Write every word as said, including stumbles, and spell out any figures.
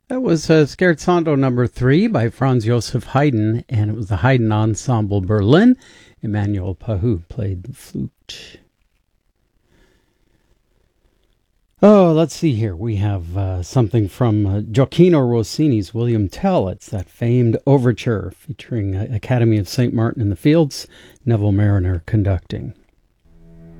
That was uh, Scherzando number three by Franz Joseph Haydn, and it was the Haydn Ensemble Berlin. Emmanuel Pahud played the flute. Oh, let's see here. We have uh, something from uh, Gioacchino Rossini's William Tell. It's that famed overture featuring uh, Academy of Saint Martin in the Fields, Neville Marriner conducting.